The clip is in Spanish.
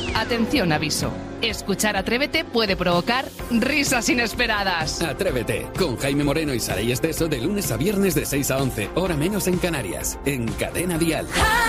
Atención, aviso. Escuchar Atrévete puede provocar risas inesperadas. Atrévete, con Jaime Moreno y Saray Esteso de lunes a viernes de 6 a 11, hora menos en Canarias, en Cadena Dial.